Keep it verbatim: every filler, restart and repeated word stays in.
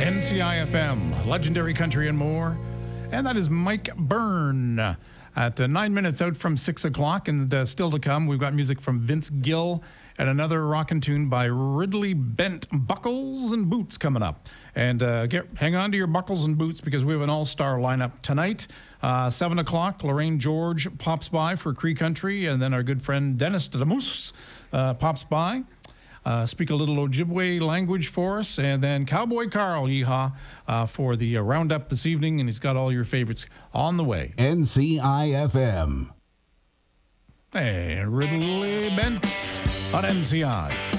N C I F M, Legendary Country and more. And that is Mike Byrne at uh, nine minutes out from six o'clock. And uh, still to come, we've got music from Vince Gill and another rockin' tune by Ridley Bent, Buckles and Boots, coming up. And uh, get hang on to your buckles and boots because we have an all-star lineup tonight. Uh, seven o'clock, Lorraine George pops by for Cree Country, and then our good friend Dennis Damus uh, pops by. Uh, speak a little Ojibwe language for us, and then Cowboy Carl, yeehaw, uh, for the uh, roundup this evening, and he's got all your favorites on the way. N C I F M. Hey, Ridley Bent on N C I.